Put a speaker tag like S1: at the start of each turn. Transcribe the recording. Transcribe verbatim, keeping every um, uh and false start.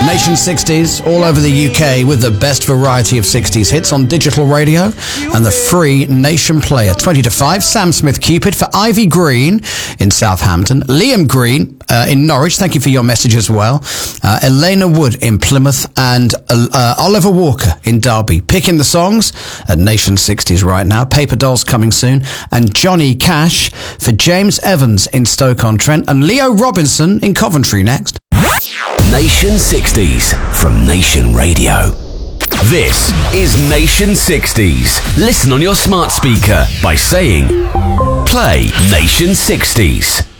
S1: Nation sixties all over the U K with the best variety of sixties hits on digital radio and the free Nation player. twenty to five, Sam Smith Cupid for Ivy Green in Southampton. Liam Green uh, in Norwich, thank you for your message as well. Uh, Elena Wood in Plymouth and uh, uh, Oliver Walker in Derby. Picking the songs at Nation sixties right now. Paper Dolls coming soon. And Johnny Cash for James Evans in Stoke-on-Trent. And Leo Robinson in Coventry next.
S2: Nation sixties from Nation Radio. This is Nation sixties. Listen on your smart speaker by saying, play Nation sixties.